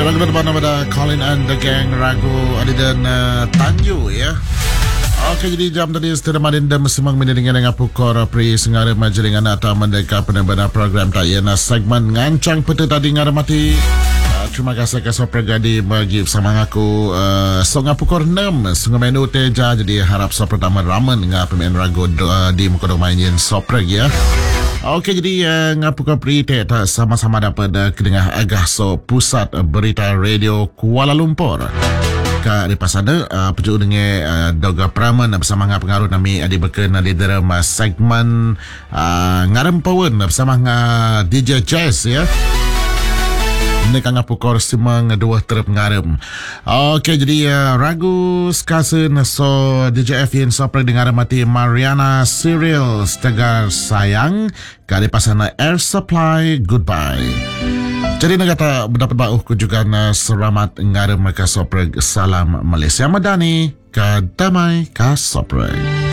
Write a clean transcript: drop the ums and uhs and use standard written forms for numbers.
Ragu depan pada Colin and the Gang Ragu Adidan Tanju ya. Okey, jadi jam tadi setelah madinda mesemang mendengar dengan pukor pri sengara majelingan atau mendeka penerbangan program tak yana segmen ngancang peta tadi ngaramati. Terima kasih kepada Pragadi bagi bersama aku songa pukor 6 sungai menu teja jadi harap so pertama ramen dengan pemain Ragu di muka domain sopreg ya. Okey, jadi ngapukor pri te sama-sama dapat kedengar agah so pusat berita radio Kuala Lumpur. Di pasada pejuk dengan Doga Praman bersama dengan pengaruh nami adik beken di dalam segmen ngarem pawen bersama dengan DJ Jazz ya. Ini kan ngapukor simang dua terap ngarem. Okey, jadi Ragu sekasen so DJ F yang sopra dengar mati Mariana Cyril Stegar Sayang kali pasana Air Supply Goodbye. Jadi negara mendapat bauh kunjungan selamat ngarem mereka sopreg salam Malaysia Madani ka damai ka sopreg.